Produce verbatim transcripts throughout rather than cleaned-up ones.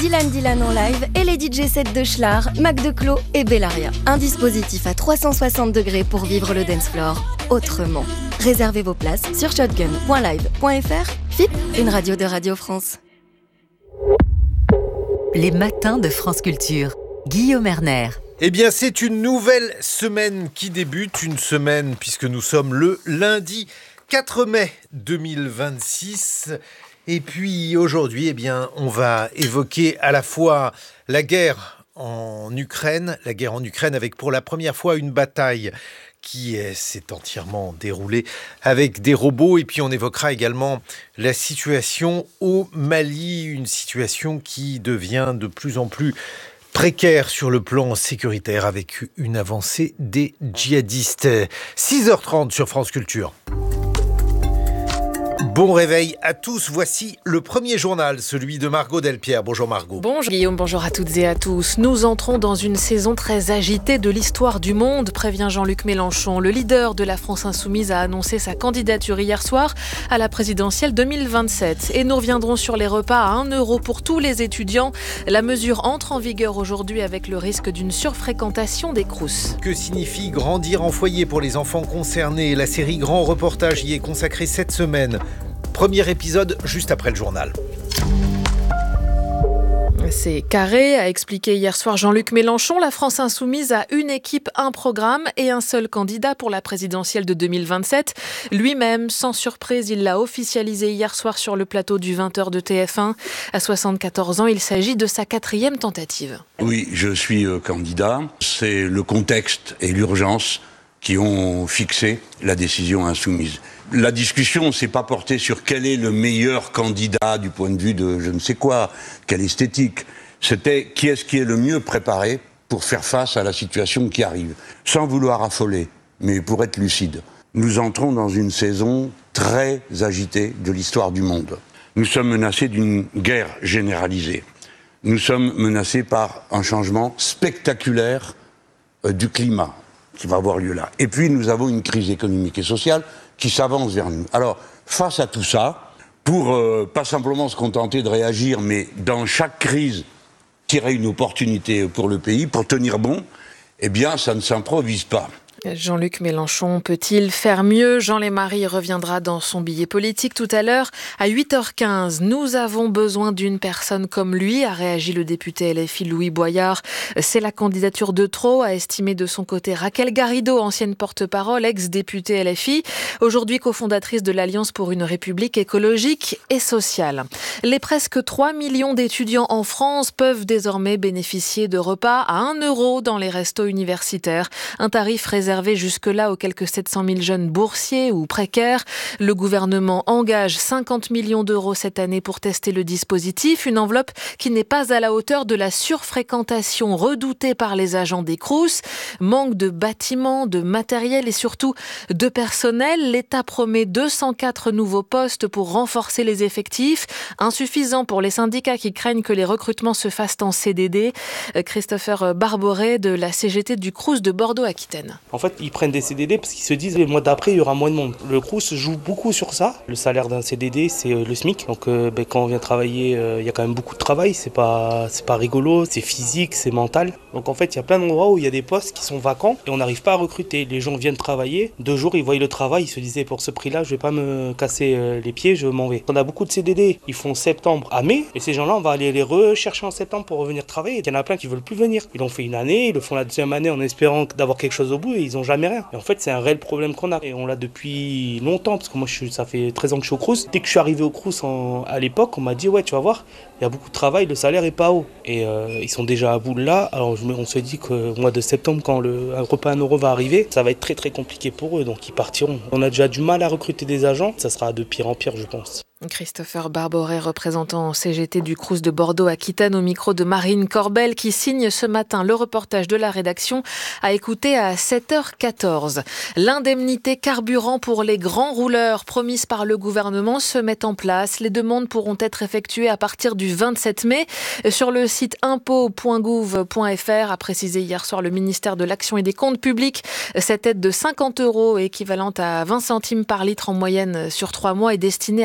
Dylan Dylan en live et les D J sets de Schlar, Mac DeClos et Bellaria. Un dispositif à trois cent soixante degrés pour vivre le dance floor autrement. Réservez vos places sur shotgun point live point f r. F I P, une radio de Radio France. Les matins de France Culture. Guillaume Erner. Eh bien, c'est une nouvelle semaine qui débute, une semaine puisque nous sommes le lundi quatre mai deux mille vingt-six. Et puis aujourd'hui, eh bien, on va évoquer à la fois la guerre en Ukraine, la guerre en Ukraine avec pour la première fois une bataille qui est, s'est entièrement déroulée avec des robots. Et puis on évoquera également la situation au Mali, une situation qui devient de plus en plus précaire sur le plan sécuritaire avec une avancée des djihadistes. six heures trente sur France Culture. Bon réveil à tous, voici le premier journal, celui de Margot Delpierre. Bonjour Margot. Bonjour Guillaume, bonjour à toutes et à tous. Nous entrons dans une saison très agitée de l'histoire du monde, prévient Jean-Luc Mélenchon. Le leader de la France Insoumise a annoncé sa candidature hier soir à la présidentielle deux mille vingt-sept. Et nous reviendrons sur les repas à un euro pour tous les étudiants. La mesure entre en vigueur aujourd'hui avec le risque d'une surfréquentation des Crous. Que signifie grandir en foyer pour les enfants concernés ? La série Grand Reportage y est consacrée cette semaine. Premier épisode juste après le journal. C'est carré, a expliqué hier soir Jean-Luc Mélenchon. La France Insoumise a une équipe, un programme et un seul candidat pour la présidentielle de deux mille vingt-sept. Lui-même, sans surprise, il l'a officialisé hier soir sur le plateau du vingt heures de T F un. À soixante-quatorze ans, il s'agit de sa quatrième tentative. Oui, je suis euh, candidat. C'est le contexte et l'urgence qui ont fixé la décision insoumise. La discussion ne s'est pas portée sur quel est le meilleur candidat du point de vue de je ne sais quoi, quelle esthétique. C'était qui est-ce qui est le mieux préparé pour faire face à la situation qui arrive. Sans vouloir affoler, mais pour être lucide. Nous entrons dans une saison très agitée de l'histoire du monde. Nous sommes menacés d'une guerre généralisée. Nous sommes menacés par un changement spectaculaire euh, du climat qui va avoir lieu là. Et puis nous avons une crise économique et sociale qui s'avance vers nous. Alors, face à tout ça, pour euh, pas simplement se contenter de réagir, mais dans chaque crise, tirer une opportunité pour le pays, pour tenir bon, eh bien, ça ne s'improvise pas. Jean-Luc Mélenchon peut-il faire mieux ? Jean Lémarie reviendra dans son billet politique tout à l'heure. À huit heures quinze, nous avons besoin d'une personne comme lui, a réagi le député L F I Louis Boyard. C'est la candidature de trop, a estimé de son côté Raquel Garrido, ancienne porte-parole, ex-députée L F I, aujourd'hui cofondatrice de l'Alliance pour une République écologique et sociale. Les presque trois millions d'étudiants en France peuvent désormais bénéficier de repas à un euro dans les restos universitaires. Un tarif réservé jusque-là aux quelques sept cent mille jeunes boursiers ou précaires. Le gouvernement engage cinquante millions d'euros cette année pour tester le dispositif, une enveloppe qui n'est pas à la hauteur de la surfréquentation redoutée par les agents des Crous. Manque de bâtiments, de matériel et surtout de personnel. L'État promet deux cent quatre nouveaux postes pour renforcer les effectifs, insuffisant pour les syndicats qui craignent que les recrutements se fassent en C D D. Christopher Barboret de la C G T du Crous de Bordeaux-Aquitaine. En fait, ils prennent des C D D parce qu'ils se disent le mois d'après, il y aura moins de monde. Le Crous joue beaucoup sur ça. Le salaire d'un C D D, c'est le SMIC. Donc euh, ben, quand on vient travailler, euh, il y a quand même beaucoup de travail. C'est pas, c'est pas rigolo, c'est physique, c'est mental. Donc en fait, il y a plein d'endroits où il y a des postes qui sont vacants et on n'arrive pas à recruter. Les gens viennent travailler. Deux jours, ils voient le travail. Ils se disaient pour ce prix-là, je vais pas me casser euh, les pieds, je m'en vais. On a beaucoup de C D D. Ils font septembre à mai. Et ces gens-là, on va aller les rechercher en septembre pour revenir travailler. Il y en a plein qui veulent plus venir. Ils l'ont fait une année, ils le font la deuxième année en espérant d'avoir quelque chose au bout et ils ont jamais rien. Et en fait, c'est un réel problème qu'on a. Et on l'a depuis longtemps, parce que moi, je suis, ça fait treize ans que je suis au Crous. Dès que je suis arrivé au Crous en, à l'époque, on m'a dit, ouais, tu vas voir, il y a beaucoup de travail, le salaire est pas haut. Et euh, ils sont déjà à bout de là. Alors, je, on se dit qu'au mois de septembre, quand le un repas à un euro va arriver, ça va être très, très compliqué pour eux. Donc, ils partiront. On a déjà du mal à recruter des agents. Ça sera de pire en pire, je pense. Christopher Barboret, représentant C G T du Crous de Bordeaux-Aquitaine, au micro de Marine Corbel, qui signe ce matin le reportage de la rédaction à écouter à sept heures quatorze. L'indemnité carburant pour les grands rouleurs promise par le gouvernement se met en place. Les demandes pourront être effectuées à partir du vingt-sept mai. Sur le site impôts point gouv point f r, a précisé hier soir le ministère de l'Action et des Comptes publics. Cette aide de cinquante euros, équivalente à vingt centimes par litre en moyenne sur trois mois, est destinée à compenser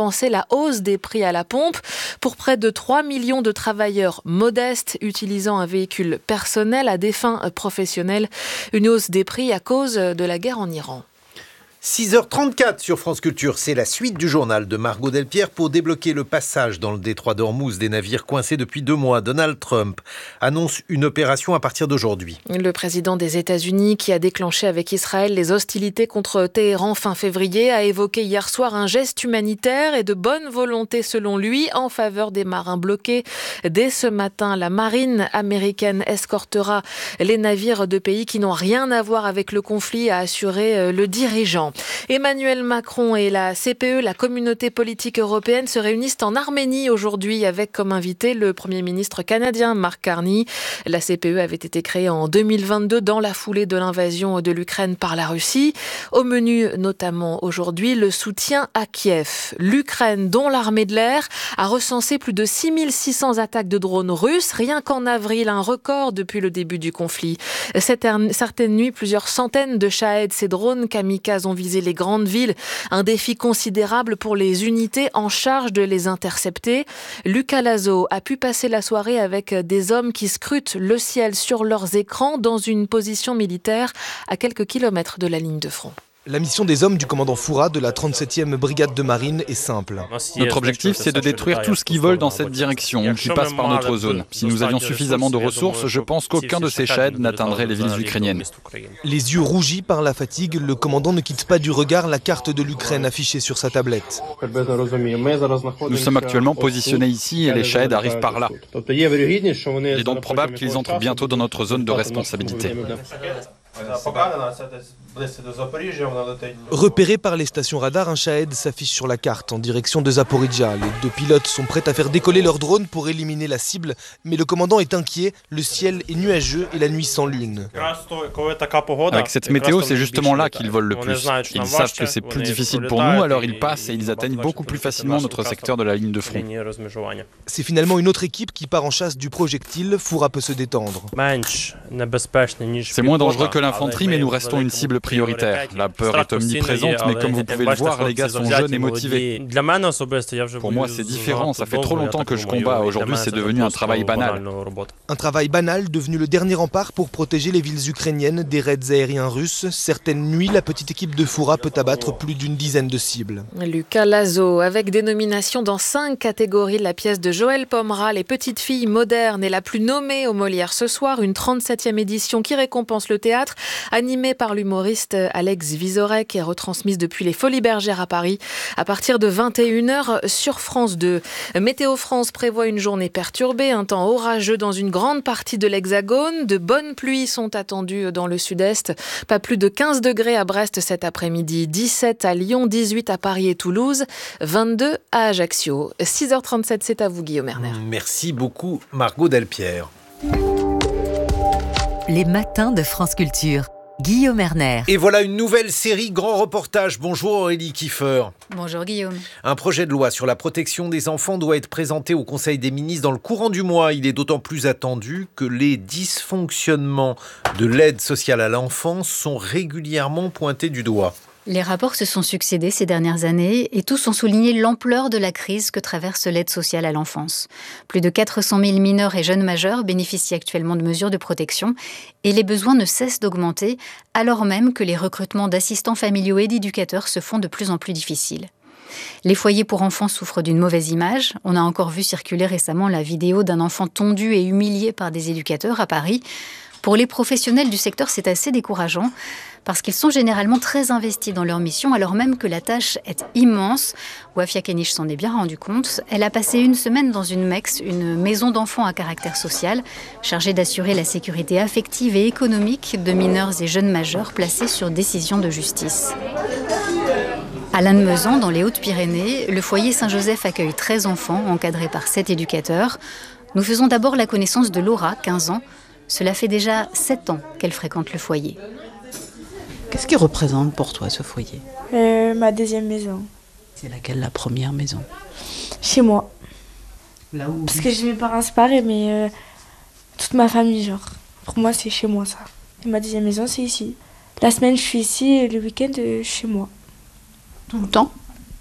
compenser la hausse des prix à la pompe pour près de trois millions de travailleurs modestes utilisant un véhicule personnel à des fins professionnelles. Une hausse des prix à cause de la guerre en Iran. six heures trente-quatre sur France Culture, c'est la suite du journal de Margot Delpierre pour débloquer le passage dans le détroit d'Ormuz des navires coincés depuis deux mois. Donald Trump annonce une opération à partir d'aujourd'hui. Le président des États-Unis, qui a déclenché avec Israël les hostilités contre Téhéran fin février, a évoqué hier soir un geste humanitaire et de bonne volonté selon lui en faveur des marins bloqués. Dès ce matin, la marine américaine escortera les navires de pays qui n'ont rien à voir avec le conflit, a assuré le dirigeant. Emmanuel Macron et la C P E, la communauté politique européenne, se réunissent en Arménie aujourd'hui avec comme invité le Premier ministre canadien Mark Carney. La C P E avait été créée en deux mille vingt-deux dans la foulée de l'invasion de l'Ukraine par la Russie. Au menu notamment aujourd'hui, le soutien à Kiev. L'Ukraine, dont l'armée de l'air, a recensé plus de six mille six cents attaques de drones russes, rien qu'en avril, un record depuis le début du conflit. Cette certaine nuit, plusieurs centaines de Shahed, ces drones kamikazes, ont visé les grandes villes. Un défi considérable pour les unités en charge de les intercepter. Lucas Lazo a pu passer la soirée avec des hommes qui scrutent le ciel sur leurs écrans dans une position militaire à quelques kilomètres de la ligne de front. La mission des hommes du commandant Foura de la trente-septième brigade de marine est simple. Notre objectif, c'est de détruire tout ce qui vole dans cette direction, qui passe par notre zone. Si nous avions suffisamment de ressources, je pense qu'aucun de ces Shahed n'atteindrait les villes ukrainiennes. Les yeux rougis par la fatigue, le commandant ne quitte pas du regard la carte de l'Ukraine affichée sur sa tablette. Nous sommes actuellement positionnés ici et les Shahed arrivent par là. Il est donc probable qu'ils entrent bientôt dans notre zone de responsabilité. Repéré par les stations radar, un Shahed s'affiche sur la carte en direction de Zaporizhzhia. Les deux pilotes sont prêts à faire décoller leur drone pour éliminer la cible, mais le commandant est inquiet, le ciel est nuageux et la nuit sans lune. Avec cette météo, c'est justement là qu'ils volent le plus. Ils savent que c'est plus difficile pour nous, alors ils passent et ils atteignent beaucoup plus facilement notre secteur de la ligne de front. C'est finalement une autre équipe qui part en chasse du projectile. Foura peut se détendre. C'est moins dangereux que l'infanterie, mais nous restons une cible prioritaire. La peur est omniprésente, mais comme vous pouvez le voir, les gars sont jeunes et motivés. Pour moi, c'est différent. Ça fait trop longtemps que je combats. Aujourd'hui, c'est devenu un travail banal. Un travail banal devenu le dernier rempart pour protéger les villes ukrainiennes des raids aériens russes. Certaines nuits, la petite équipe de Foura peut abattre plus d'une dizaine de cibles. Lucas Lazo, avec des nominations dans cinq catégories, la pièce de Joël Pomera, Les Petites Filles modernes, est la plus nommée au Molière ce soir. Une trente-septième édition qui récompense le théâtre, animée par l'humoriste Alex Vizorek, et retransmise depuis les Folies Bergères à Paris à partir de vingt et une heures sur France deux. Météo France prévoit une journée perturbée, un temps orageux dans une grande partie de l'Hexagone. De bonnes pluies sont attendues dans le sud-est. Pas plus de quinze degrés à Brest cet après-midi, dix-sept à Lyon, dix-huit à Paris et Toulouse, vingt-deux à Ajaccio. six heures trente-sept, c'est à vous Guillaume Erner. Merci beaucoup Margot Delpierre. Les matins de France Culture. Guillaume Erner. Et voilà une nouvelle série Grand Reportage. Bonjour Aurélie Kiefer. Bonjour Guillaume. Un projet de loi sur la protection des enfants doit être présenté au Conseil des ministres dans le courant du mois. Il est d'autant plus attendu que les dysfonctionnements de l'aide sociale à l'enfance sont régulièrement pointés du doigt. Les rapports se sont succédés ces dernières années et tous ont souligné l'ampleur de la crise que traverse l'aide sociale à l'enfance. Plus de quatre cent mille mineurs et jeunes majeurs bénéficient actuellement de mesures de protection et les besoins ne cessent d'augmenter alors même que les recrutements d'assistants familiaux et d'éducateurs se font de plus en plus difficiles. Les foyers pour enfants souffrent d'une mauvaise image. On a encore vu circuler récemment la vidéo d'un enfant tondu et humilié par des éducateurs à Paris. Pour les professionnels du secteur, c'est assez décourageant parce qu'ils sont généralement très investis dans leur mission alors même que la tâche est immense. Wafia Kenich s'en est bien rendu compte. Elle a passé une semaine dans une MEX, une maison d'enfants à caractère social, chargée d'assurer la sécurité affective et économique de mineurs et jeunes majeurs placés sur décision de justice. À Lannemezan, dans les Hautes-Pyrénées, le foyer Saint-Joseph accueille treize enfants encadrés par sept éducateurs. Nous faisons d'abord la connaissance de Laura, quinze ans. Cela fait déjà sept ans qu'elle fréquente le foyer. Qu'est-ce qui représente pour toi ce foyer ? euh, Ma deuxième maison. C'est laquelle la première maison ? Chez moi. Là où... Parce que j'ai mes parents séparés, mais euh, toute ma famille, genre. Pour moi, c'est chez moi, ça. Et ma deuxième maison, c'est ici. La semaine, je suis ici, et le week-end, euh, chez moi. Tout le temps ?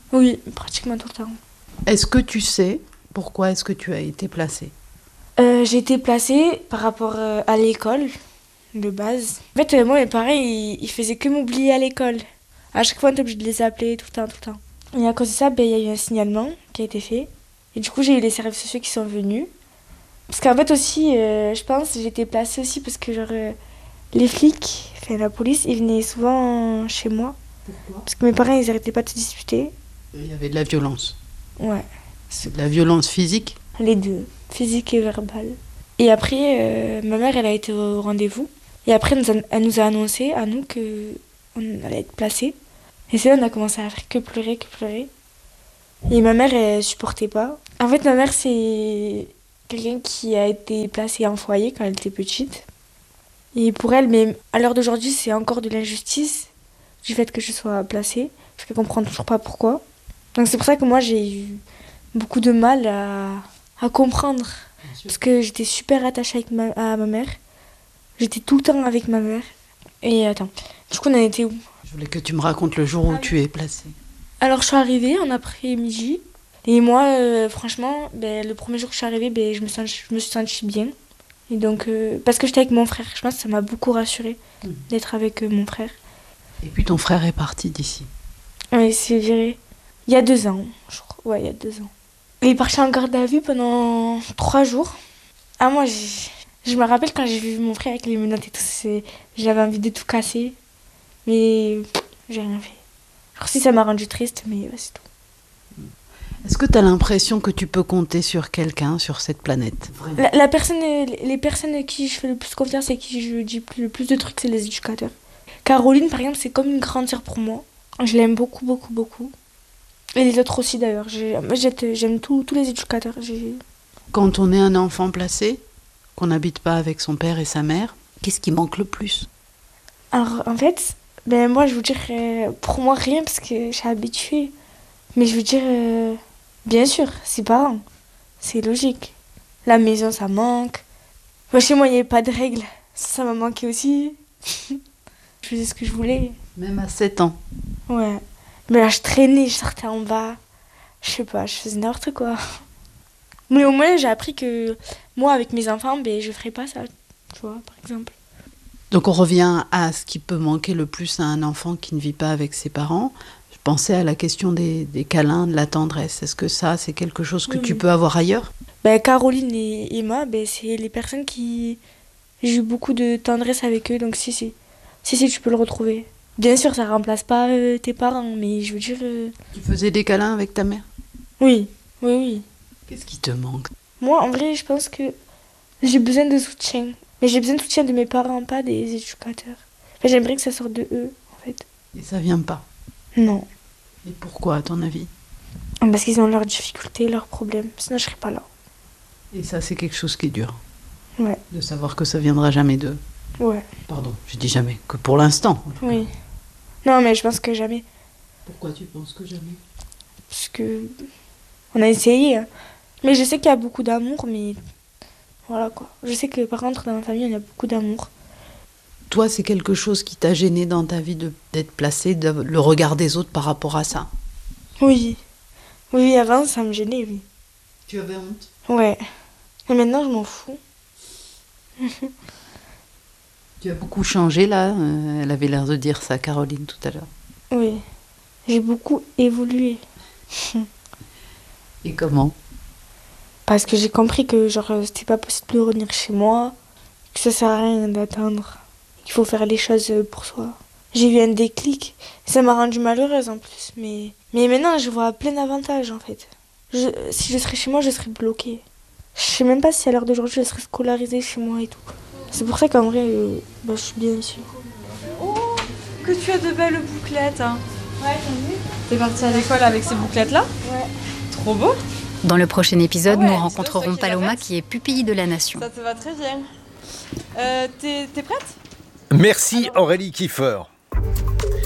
Oui, pratiquement tout le temps. Est-ce que tu sais pourquoi est-ce que tu as été placée ? euh, J'ai été placée par rapport euh, à l'école, de base. En fait, euh, moi, mes parents, ils, ils faisaient que m'oublier à l'école. À chaque fois, on était obligé de les appeler tout le temps, tout le temps. Et à cause de ça, ben, il y a eu un signalement qui a été fait. Et du coup, j'ai eu les services sociaux qui sont venus. Parce qu'en fait aussi, euh, je pense, j'ai été placée aussi parce que genre, euh, les flics, enfin la police, ils venaient souvent chez moi. Pourquoi ? Parce que mes parents, ils n'arrêtaient pas de se disputer. Il y avait de la violence. Ouais. C'est de la violence physique ? Les deux, physique et verbale. Et après, euh, ma mère, elle a été au rendez-vous. Et après, elle nous a, elle nous a annoncé à nous qu'on allait être placés. Et c'est là on a commencé à faire que pleurer, que pleurer. Et ma mère, elle supportait pas. En fait, ma mère, c'est quelqu'un qui a été placé en foyer quand elle était petite. Et pour elle, mais à l'heure d'aujourd'hui, c'est encore de l'injustice du fait que je sois placée. Parce qu'elle comprend toujours pas pourquoi. Donc c'est pour ça que moi, j'ai eu beaucoup de mal à, à comprendre. Parce que j'étais super attachée avec ma, à ma mère. J'étais tout le temps avec ma mère. Et attends, du coup, on en était où ? Je voulais que tu me racontes le jour où ah, tu es placée. Alors, je suis arrivée en après-midi. Et moi, euh, franchement, ben, le premier jour que je suis arrivée, ben, je, me sens, je me suis sentie bien. Et donc, euh, parce que j'étais avec mon frère. Je pense que ça m'a beaucoup rassurée mmh. d'être avec euh, mon frère. Et puis ton frère est parti d'ici ? Oui, c'est viré. Il y a deux ans, je crois. Ouais, il y a deux ans. Il est parti en garde à vue pendant trois jours. Ah, moi, je me rappelle quand j'ai vu mon frère avec les menottes et tout, c'est... j'avais envie de tout casser. Mais j'ai rien fait. Alors si ça m'a rendu triste, mais ouais, c'est tout. Est-ce que tu as l'impression que tu peux compter sur quelqu'un sur cette planète ? la, la personne, Les personnes à qui je fais le plus confiance et à qui je dis le plus de trucs, c'est les éducateurs. Caroline, par exemple, c'est comme une grande sœur pour moi. Je l'aime beaucoup, beaucoup, beaucoup. Et les autres aussi, d'ailleurs. J'aime tous les éducateurs. Quand on est un enfant placé, qu'on n'habite pas avec son père et sa mère, qu'est-ce qui manque le plus ? Alors, en fait... Ben moi, je veux dire, euh, pour moi, rien, parce que je suis habituée. Mais je veux dire, euh, bien sûr, c'est parents. C'est logique. La maison, ça manque. Moi, chez moi, il n'y avait pas de règles. Ça m'a manqué aussi. Je faisais ce que je voulais. Même à sept ans. Ouais. Mais là, je traînais, je sortais en bas. Je sais pas, je faisais n'importe quoi. Mais au moins, j'ai appris que moi, avec mes enfants, ben, je ferais pas ça. Tu vois, par exemple. Donc on revient à ce qui peut manquer le plus à un enfant qui ne vit pas avec ses parents. Je pensais à la question des, des câlins, de la tendresse. Est-ce que ça, c'est quelque chose que oui, tu oui. peux avoir ailleurs ? Ben, Caroline et Emma, ben, c'est les personnes qui... J'ai eu beaucoup de tendresse avec eux, donc si, si. Si, si, tu peux le retrouver. Bien sûr, ça remplace pas euh, tes parents, mais je veux dire... Euh... Tu faisais des câlins avec ta mère ? Oui, oui, oui. Qu'est-ce qui te manque ? Moi, en vrai, je pense que j'ai besoin de soutien. Mais j'ai besoin de soutien de mes parents, pas des éducateurs. Enfin, j'aimerais que ça sorte de eux, en fait. Et ça vient pas ? Non. Et pourquoi, à ton avis ? Parce qu'ils ont leurs difficultés, leurs problèmes. Sinon, je serais pas là. Et ça, c'est quelque chose qui est dur ? Ouais. De savoir que ça viendra jamais d'eux ? Ouais. Pardon, je dis jamais, que pour l'instant. Oui. Non, mais je pense que jamais. Pourquoi tu penses que jamais ? Parce que... On a essayé. Hein. Mais je sais qu'il y a beaucoup d'amour, mais... Voilà quoi. Je sais que par contre dans ma famille il y a beaucoup d'amour. Toi, c'est quelque chose qui t'a gêné dans ta vie de, d'être placée, de, le regard des autres par rapport à ça ? Oui. Oui, avant ça me gênait, oui. Tu avais honte ? Ouais. Et maintenant je m'en fous. Tu as beaucoup changé là, euh, elle avait l'air de dire ça, Caroline, tout à l'heure. Oui. J'ai beaucoup évolué. Et comment ? Parce que j'ai compris que genre c'était pas possible de revenir chez moi, que ça sert à rien d'attendre, qu'il faut faire les choses pour soi. J'ai eu un déclic, ça m'a rendue malheureuse en plus, mais, mais maintenant je vois plein d'avantages en fait. Je, si je serais chez moi, je serais bloquée. Je sais même pas si à l'heure d'aujourd'hui je serais scolarisée chez moi et tout. C'est pour ça qu'en vrai, euh, bah, je suis bien ici. Oh, que tu as de belles bouclettes. Hein. Ouais, t'as vu ? T'es partie à l'école avec ces bouclettes-là ? Ouais. Trop beau. Dans le prochain épisode, ah ouais, nous rencontrerons Paloma qui est pupille de la Nation. Ça te va très bien. Euh, t'es, t'es prête ? Merci Aurélie Kiefer.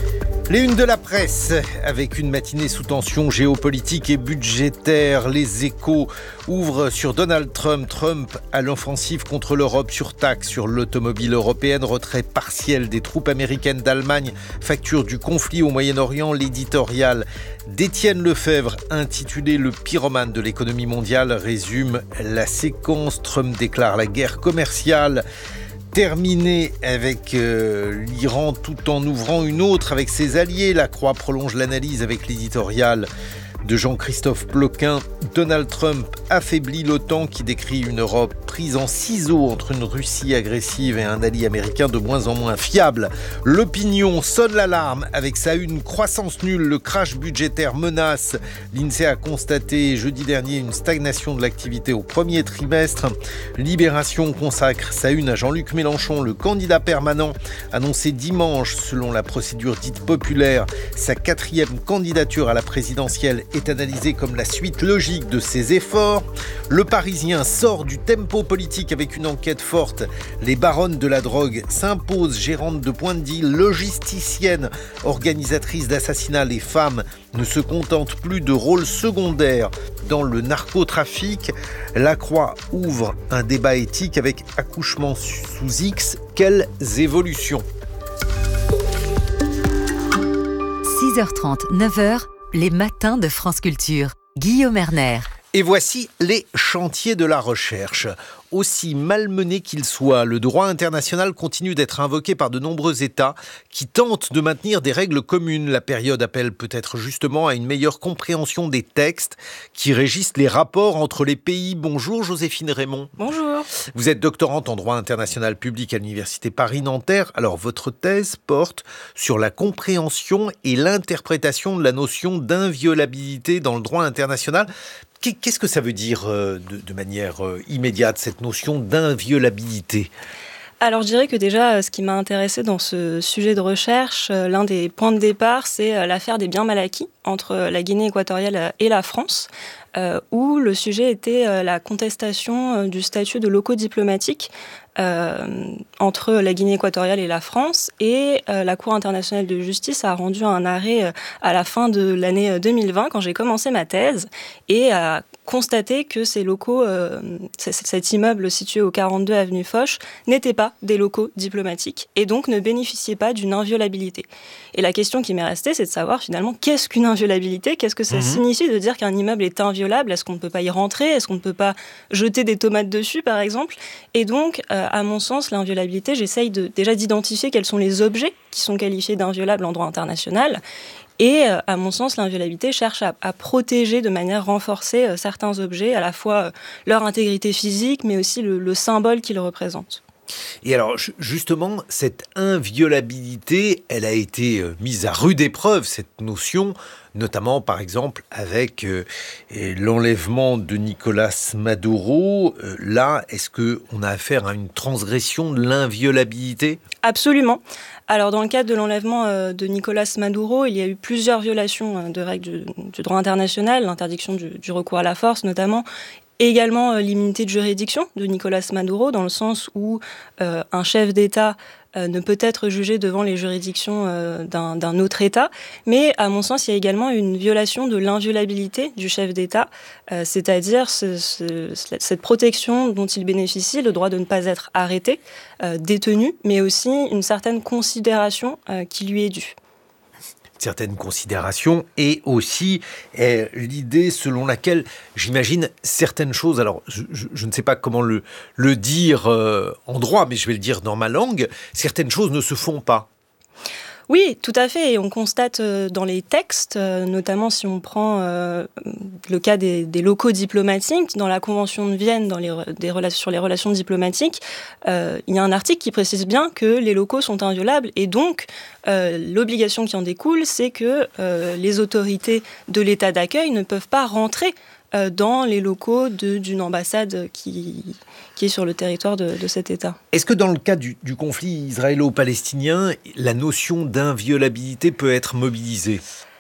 Les unes de la presse, avec une matinée sous tension géopolitique et budgétaire. Les Échos ouvrent sur Donald Trump. Trump à l'offensive contre l'Europe sur taxes sur l'automobile européenne. Retrait partiel des troupes américaines d'Allemagne. Facture du conflit au Moyen-Orient. L'éditorial d'Étienne Lefebvre, intitulé « Le pyromane de l'économie mondiale », résume la séquence. Trump déclare la guerre commerciale. Terminé avec euh, l'Iran tout en ouvrant une autre avec ses alliés. La Croix prolonge l'analyse avec l'éditorial de Jean-Christophe Ploquin. Donald Trump affaiblit l'OTAN qui décrit une Europe prise en ciseaux entre une Russie agressive et un allié américain de moins en moins fiable. L'opinion sonne l'alarme avec sa une croissance nulle, le crash budgétaire menace. L'INSEE a constaté jeudi dernier une stagnation de l'activité au premier trimestre. Libération consacre sa une à Jean-Luc Mélenchon, le candidat permanent, annoncé dimanche selon la procédure dite populaire. Sa quatrième candidature à la présidentielle est analysée comme la suite logique de ses efforts. Le Parisien sort du tempo politique avec une enquête forte. Les baronnes de la drogue s'imposent, gérantes de points de deal, logisticiennes, organisatrices d'assassinats. Les femmes ne se contentent plus de rôles secondaires dans le narcotrafic. La Croix ouvre un débat éthique avec accouchement sous X. Quelles évolutions ? six heures trente, neuf heures, les matins de France Culture. Guillaume Erner. Et voici les chantiers de la recherche. Aussi malmené qu'il soit, le droit international continue d'être invoqué par de nombreux États qui tentent de maintenir des règles communes. La période appelle peut-être justement à une meilleure compréhension des textes qui régissent les rapports entre les pays. Bonjour Joséphine Raymond. Bonjour. Vous êtes doctorante en droit international public à l'Université Paris-Nanterre. Alors votre thèse porte sur la compréhension et l'interprétation de la notion d'inviolabilité dans le droit international. Qu'est-ce que ça veut dire de, de manière immédiate, cette notion d'inviolabilité ? Alors je dirais que déjà, ce qui m'a intéressée dans ce sujet de recherche, l'un des points de départ, c'est l'affaire des biens mal acquis entre la Guinée équatoriale et la France, euh, où le sujet était la contestation du statut de locaux diplomatiques euh, entre la Guinée équatoriale et la France. Et euh, la Cour internationale de justice a rendu un arrêt euh, à la fin de l'année deux mille vingt, quand j'ai commencé ma thèse, et a constaté que ces locaux, euh, cet immeuble situé au quarante-deux avenue Foch, n'étaient pas des locaux diplomatiques et donc ne bénéficiaient pas d'une inviolabilité. Et la question qui m'est restée, c'est de savoir finalement qu'est-ce qu'une inviolabilité ? Qu'est-ce que ça mmh. signifie de dire qu'un immeuble est inviolable ? Est-ce qu'on ne peut pas y rentrer ? Est-ce qu'on ne peut pas jeter des tomates dessus, par exemple ? Et donc, euh, à mon sens, l'inviolabilité, j'essaye de, déjà d'identifier quels sont les objets qui sont qualifiés d'inviolables en droit international. Et euh, à mon sens, l'inviolabilité cherche à, à protéger de manière renforcée euh, certains objets, à la fois euh, leur intégrité physique, mais aussi le, le symbole qu'ils représentent. Et alors, justement, cette inviolabilité, elle a été mise à rude épreuve, cette notion, notamment, par exemple, avec euh, l'enlèvement de Nicolás Maduro. Euh, là, est-ce qu'on a affaire à une transgression de l'inviolabilité ? Absolument. Alors, dans le cadre de l'enlèvement euh, de Nicolás Maduro, il y a eu plusieurs violations euh, de règles du, du droit international, l'interdiction du, du recours à la force notamment, et également euh, l'immunité de juridiction de Nicolás Maduro, dans le sens où euh, un chef d'État euh, ne peut être jugé devant les juridictions euh, d'un, d'un autre État. Mais à mon sens, il y a également une violation de l'inviolabilité du chef d'État, euh, c'est-à-dire ce, ce, cette protection dont il bénéficie, le droit de ne pas être arrêté, euh, détenu, mais aussi une certaine considération euh, qui lui est due. Certaines considérations et aussi eh, l'idée selon laquelle, j'imagine, certaines choses, alors je, je, je ne sais pas comment le, le dire euh, en droit, mais je vais le dire dans ma langue, certaines choses ne se font pas. Oui, tout à fait. Et on constate dans les textes, notamment si on prend euh, le cas des, des locaux diplomatiques, dans la Convention de Vienne dans les, des relations, sur les relations diplomatiques, euh, il y a un article qui précise bien que les locaux sont inviolables. Et donc, euh, l'obligation qui en découle, c'est que euh, les autorités de l'État d'accueil ne peuvent pas rentrer dans les locaux de, d'une ambassade qui, qui est sur le territoire de, de cet État. Est-ce que dans le cas du, du conflit israélo-palestinien, la notion d'inviolabilité peut être mobilisée ?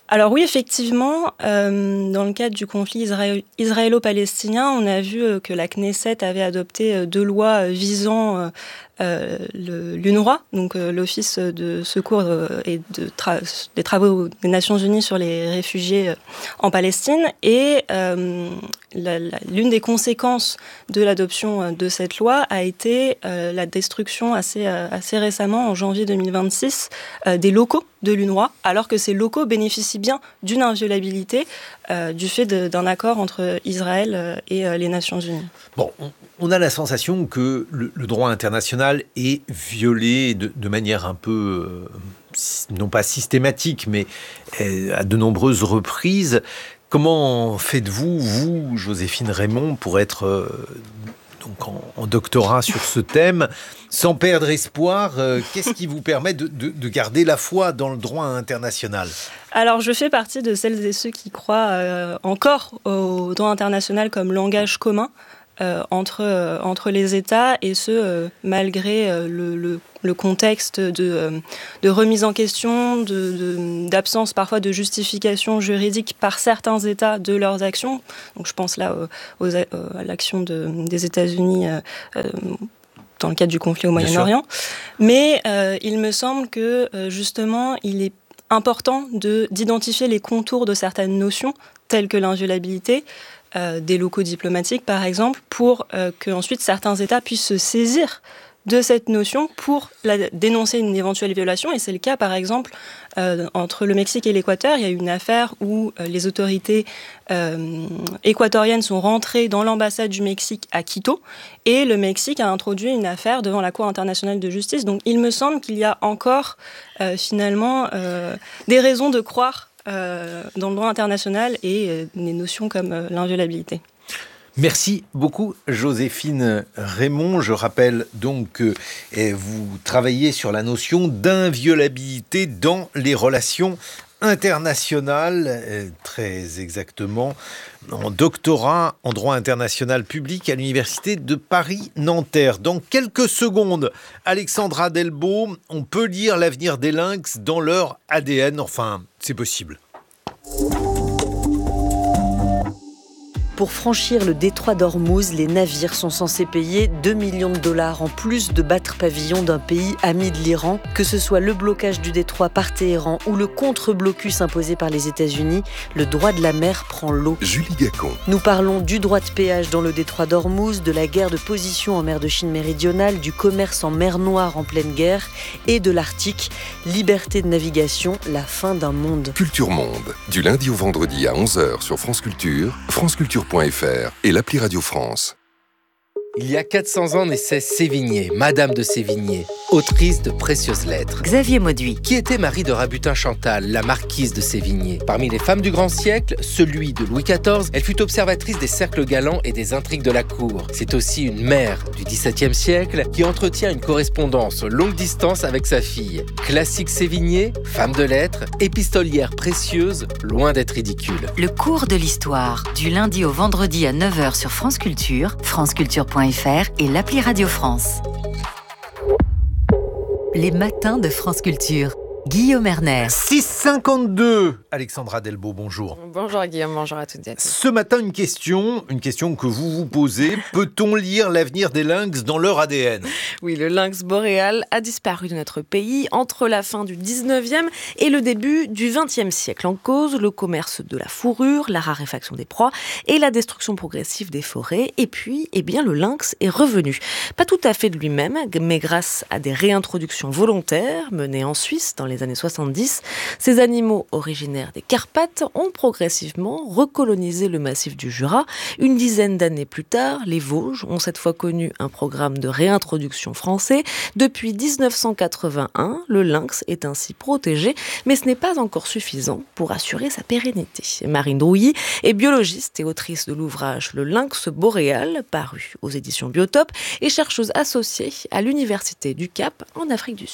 Alors oui, effectivement, euh, dans le cadre du conflit israé- israélo-palestinien, on a vu euh, que la Knesset avait adopté euh, deux lois euh, visant euh, euh, le, l'UNRWA, donc euh, l'Office de secours euh, et de tra- des travaux des Nations Unies sur les réfugiés euh, en Palestine. Et euh, la, la, l'une des conséquences de l'adoption euh, de cette loi a été euh, la destruction assez, euh, assez récemment, en janvier deux mille vingt-six, euh, des locaux de l'UNRWA, alors que ces locaux bénéficient bien d'une inviolabilité euh, du fait de, d'un accord entre Israël euh, et euh, les Nations Unies. Bon, on, on a la sensation que le, le droit international est violé de, de manière un peu, euh, non pas systématique, mais euh, à de nombreuses reprises. Comment faites-vous, vous, Joséphine Raymond, pour être euh, donc en, en doctorat sur ce thème, sans perdre espoir, euh, qu'est-ce qui vous permet de, de, de garder la foi dans le droit international ? Alors, je fais partie de celles et ceux qui croient euh, encore au droit international comme langage commun euh, entre, euh, entre les États, et ce, euh, malgré euh, le, le, le contexte de, euh, de remise en question, de, de, d'absence parfois de justification juridique par certains États de leurs actions. Donc, je pense là aux, aux, à l'action de, des États-Unis euh, euh, dans le cadre du conflit au Moyen-Orient. Mais euh, il me semble que, euh, justement, il est important de, d'identifier les contours de certaines notions, telles que l'inviolabilité, euh, des locaux diplomatiques, par exemple, pour euh, qu'ensuite certains États puissent se saisir de cette notion pour la, dénoncer une éventuelle violation. Et c'est le cas, par exemple, euh, entre le Mexique et l'Équateur. Il y a eu une affaire où euh, les autorités euh, équatoriennes sont rentrées dans l'ambassade du Mexique à Quito, et le Mexique a introduit une affaire devant la Cour internationale de justice. Donc il me semble qu'il y a encore euh, finalement euh, des raisons de croire euh, dans le droit international et euh, des notions comme euh, l'inviolabilité. Merci beaucoup, Joséphine Raymond. Je rappelle donc que vous travaillez sur la notion d'inviolabilité dans les relations internationales, très exactement en doctorat en droit international public à l'Université de Paris-Nanterre. Dans quelques secondes, Alexandra Delbo, on peut lire l'avenir des lynx dans leur A D N. Enfin, c'est possible. Pour franchir le détroit d'Ormuz, les navires sont censés payer deux millions de dollars en plus de battre pavillon d'un pays ami de l'Iran. Que ce soit le blocage du détroit par Téhéran ou le contre-blocus imposé par les États-Unis, le droit de la mer prend l'eau. Julie Gacon. Nous parlons du droit de péage dans le détroit d'Ormuz, de la guerre de position en mer de Chine méridionale, du commerce en mer Noire en pleine guerre et de l'Arctique. Liberté de navigation, la fin d'un monde. Culture Monde, du lundi au vendredi à onze heures sur France Culture, France Culture point f r et l'appli Radio France. Il y a quatre cents ans naissait Sévigné, Madame de Sévigné, autrice de précieuses lettres. Xavier Mauduit. Qui était Marie de Rabutin-Chantal, la marquise de Sévigné. Parmi les femmes du grand siècle, celui de Louis quatorze, elle fut observatrice des cercles galants et des intrigues de la cour. C'est aussi une mère du dix-septième siècle qui entretient une correspondance longue distance avec sa fille. Classique Sévigné, femme de lettres, épistolière précieuse, loin d'être ridicule. Le cours de l'histoire, du lundi au vendredi à neuf heures sur France Culture, franceculture point f r et l'appli Radio France. Les matins de France Culture. Guillaume Erner. six cinquante-deux. Alexandra Delbo, bonjour. Bonjour Guillaume, bonjour à toutes et à tous. Ce matin, une question, une question que vous vous posez. Peut-on lire l'avenir des lynx dans leur A D N ? Oui, le lynx boréal a disparu de notre pays entre la fin du dix-neuvième et le début du vingtième siècle. En cause, le commerce de la fourrure, la raréfaction des proies et la destruction progressive des forêts. Et puis, eh bien, le lynx est revenu. Pas tout à fait de lui-même, mais grâce à des réintroductions volontaires menées en Suisse dans les années soixante-dix, ces animaux originaires des Carpates ont progressivement recolonisé le massif du Jura. Une dizaine d'années plus tard, les Vosges ont cette fois connu un programme de réintroduction français. Depuis dix-neuf cent quatre-vingt-un, le lynx est ainsi protégé, mais ce n'est pas encore suffisant pour assurer sa pérennité. Marine Drouilly est biologiste et autrice de l'ouvrage Le lynx boréal, paru aux éditions Biotope, et chercheuse associée à l'Université du Cap en Afrique du Sud.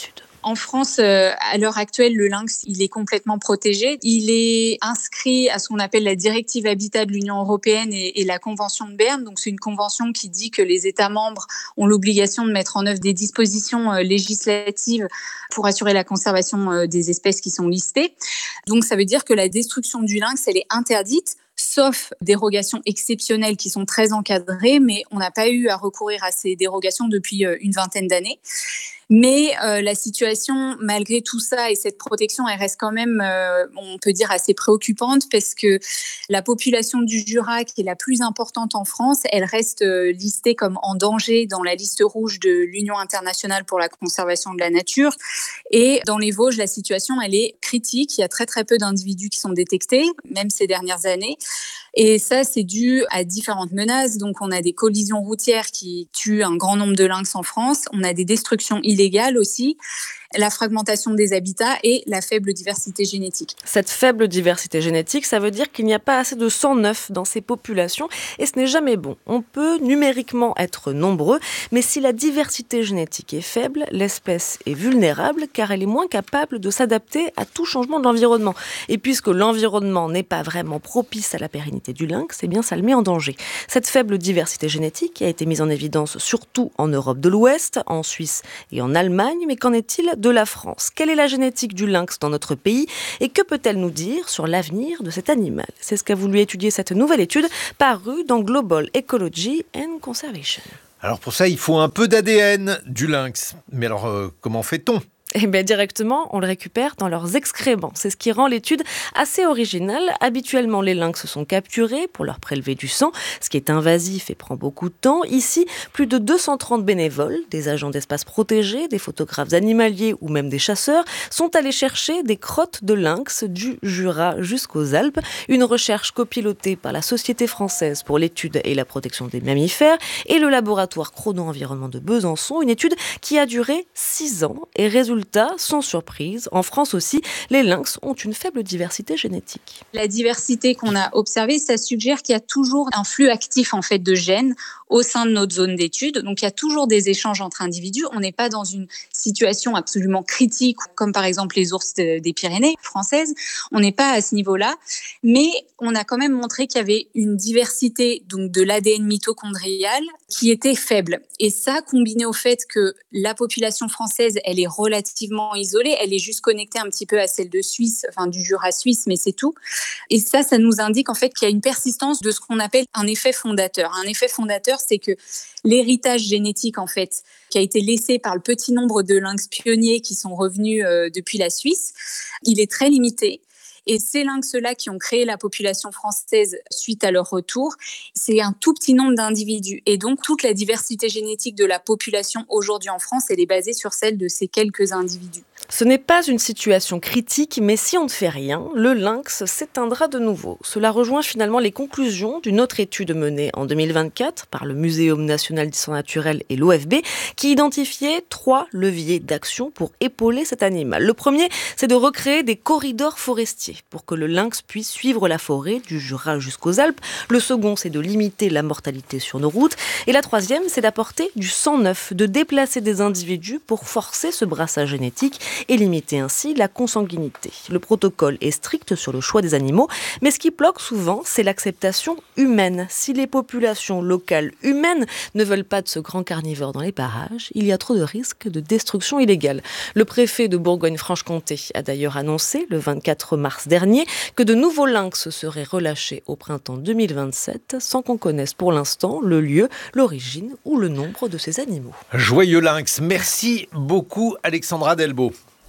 En France, euh, à l'heure actuelle, le lynx, il est complètement protégé. Il est inscrit à ce qu'on appelle la directive Habitat de l'Union européenne et, et la Convention de Berne. Donc, c'est une convention qui dit que les États membres ont l'obligation de mettre en œuvre des dispositions euh, législatives pour assurer la conservation euh, des espèces qui sont listées. Donc, ça veut dire que la destruction du lynx, elle est interdite, sauf dérogations exceptionnelles qui sont très encadrées, mais on n'a pas eu à recourir à ces dérogations depuis une vingtaine d'années. Mais euh, la situation, malgré tout ça et cette protection, elle reste quand même, euh, on peut dire, assez préoccupante parce que la population du Jura, qui est la plus importante en France, elle reste euh, listée comme en danger dans la liste rouge de l'Union internationale pour la conservation de la nature. Et dans les Vosges, la situation, elle est critique. Il y a très très peu d'individus qui sont détectés, même ces dernières années. Et ça, c'est dû à différentes menaces. Donc, on a des collisions routières qui tuent un grand nombre de lynx en France. On a des destructions illégales aussi, la fragmentation des habitats et la faible diversité génétique. Cette faible diversité génétique, ça veut dire qu'il n'y a pas assez de sang neuf dans ces populations et ce n'est jamais bon. On peut numériquement être nombreux, mais si la diversité génétique est faible, l'espèce est vulnérable car elle est moins capable de s'adapter à tout changement de l'environnement. Et puisque l'environnement n'est pas vraiment propice à la pérennité du lynx, eh bien ça le met en danger. Cette faible diversité génétique a été mise en évidence surtout en Europe de l'Ouest, en Suisse et en Allemagne, mais qu'en est-il de la France? Quelle est la génétique du lynx dans notre pays et que peut-elle nous dire sur l'avenir de cet animal? C'est ce qu'a voulu étudier cette nouvelle étude parue dans Global Ecology and Conservation. Alors pour ça, il faut un peu d'A D N du lynx. Mais alors, euh, comment fait-on ? Eh bien, directement, on le récupère dans leurs excréments. C'est ce qui rend l'étude assez originale. Habituellement, les lynx sont capturés pour leur prélever du sang, ce qui est invasif et prend beaucoup de temps. Ici, plus de deux cent trente bénévoles, des agents d'espaces protégés, des photographes animaliers ou même des chasseurs, sont allés chercher des crottes de lynx du Jura jusqu'aux Alpes. Une recherche copilotée par la Société française pour l'étude et la protection des mammifères et le laboratoire Chrono-Environnement de Besançon. Une étude qui a duré six ans et résultat, sans surprise, en France aussi, les lynx ont une faible diversité génétique. La diversité qu'on a observée, ça suggère qu'il y a toujours un flux actif en fait de gènes au sein de notre zone d'étude. Donc il y a toujours des échanges entre individus. On n'est pas dans une situation absolument critique, comme par exemple les ours de, des Pyrénées françaises. On n'est pas à ce niveau-là, mais on a quand même montré qu'il y avait une diversité donc de l'A D N mitochondrial qui était faible. Et ça, combiné au fait que la population française, elle est relativement isolée, elle est juste connectée un petit peu à celle de Suisse, enfin du Jura suisse, mais c'est tout. Et ça, ça nous indique en fait qu'il y a une persistance de ce qu'on appelle un effet fondateur. Un effet fondateur, c'est que l'héritage génétique en fait qui a été laissé par le petit nombre de lynx pionniers qui sont revenus euh, depuis la Suisse, il est très limité. Et ces lynx-là qui ont créé la population française suite à leur retour, c'est un tout petit nombre d'individus. Et donc, toute la diversité génétique de la population aujourd'hui en France, elle est basée sur celle de ces quelques individus. Ce n'est pas une situation critique, mais si on ne fait rien, le lynx s'éteindra de nouveau. Cela rejoint finalement les conclusions d'une autre étude menée en deux mille vingt-quatre par le Muséum national d'histoire naturelle et l'O F B, qui identifiait trois leviers d'action pour épauler cet animal. Le premier, c'est de recréer des corridors forestiers pour que le lynx puisse suivre la forêt du Jura jusqu'aux Alpes. Le second, c'est de limiter la mortalité sur nos routes. Et la troisième, c'est d'apporter du sang neuf, de déplacer des individus pour forcer ce brassage génétique et limiter ainsi la consanguinité. Le protocole est strict sur le choix des animaux, mais ce qui bloque souvent, c'est l'acceptation humaine. Si les populations locales humaines ne veulent pas de ce grand carnivore dans les parages, il y a trop de risques de destruction illégale. Le préfet de Bourgogne-Franche-Comté a d'ailleurs annoncé le vingt-quatre mars dernier que de nouveaux lynx seraient relâchés au printemps deux mille vingt-sept, sans qu'on connaisse pour l'instant le lieu, l'origine ou le nombre de ces animaux. Joyeux lynx, merci beaucoup Alexandra Delbo.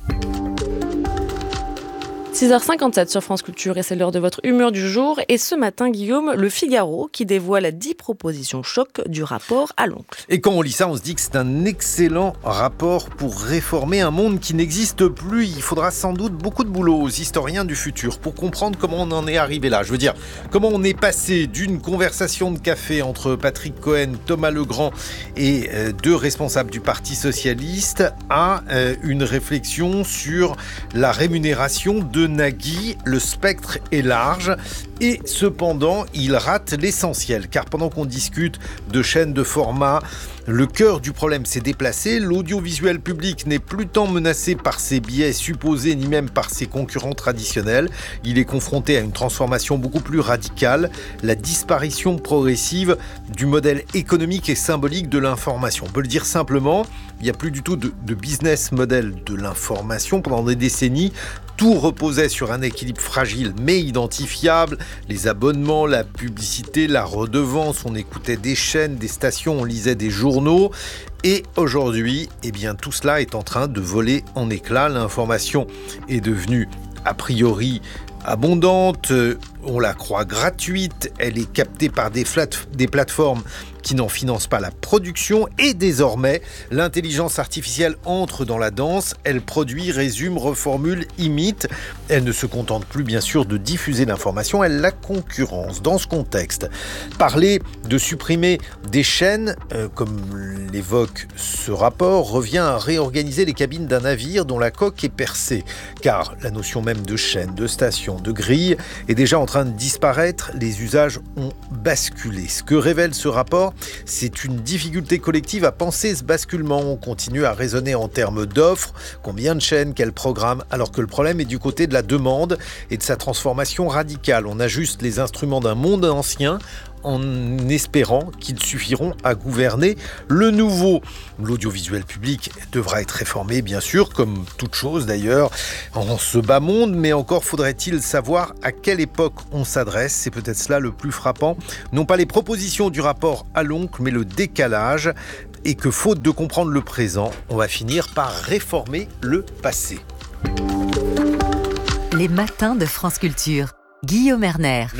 six heures cinquante-sept sur France Culture et c'est l'heure de votre humeur du jour. Et ce matin, Guillaume, le Figaro qui dévoile dix propositions choc du rapport à l'oncle. Et quand on lit ça, on se dit que c'est un excellent rapport pour réformer un monde qui n'existe plus. Il faudra sans doute beaucoup de boulot aux historiens du futur pour comprendre comment on en est arrivé là. Je veux dire, comment on est passé d'une conversation de café entre Patrick Cohen, Thomas Legrand et euh, deux responsables du Parti Socialiste à euh, une réflexion sur la rémunération de de Nagui, le spectre est large et cependant il rate l'essentiel. Car pendant qu'on discute de chaînes de format, le cœur du problème s'est déplacé. L'audiovisuel public n'est plus tant menacé par ses biais supposés ni même par ses concurrents traditionnels. Il est confronté à une transformation beaucoup plus radicale, la disparition progressive du modèle économique et symbolique de l'information. On peut le dire simplement, il n'y a plus du tout de, de business model de l'information. Pendant des décennies, tout reposait sur un équilibre fragile mais identifiable. Les abonnements, la publicité, la redevance, on écoutait des chaînes, des stations, on lisait des journaux. Et aujourd'hui, eh bien, tout cela est en train de voler en éclats. L'information est devenue a priori abondante, on la croit gratuite, elle est captée par des, flat, des plateformes qui n'en financent pas la production et désormais l'intelligence artificielle entre dans la danse, elle produit, résume, reformule, imite, elle ne se contente plus bien sûr de diffuser l'information, elle la concurrence. Dans ce contexte, parler de supprimer des chaînes, euh, comme l'évoque ce rapport, revient à réorganiser les cabines d'un navire dont la coque est percée, car la notion même de chaîne, de station, de grille est déjà en train de disparaître, les usages ont basculé. Ce que révèle ce rapport, c'est une difficulté collective à penser ce basculement. On continue à raisonner en termes d'offres, combien de chaînes, quel programme, alors que le problème est du côté de la demande et de sa transformation radicale. On ajuste les instruments d'un monde ancien en espérant qu'ils suffiront à gouverner le nouveau. L'audiovisuel public devra être réformé, bien sûr, comme toute chose d'ailleurs, en ce bas monde, mais encore faudrait-il savoir à quelle époque on s'adresse. C'est peut-être cela le plus frappant. Non pas les propositions du rapport à l'oncle, mais le décalage, et que faute de comprendre le présent, on va finir par réformer le passé. Les matins de France Culture. Guillaume Erner.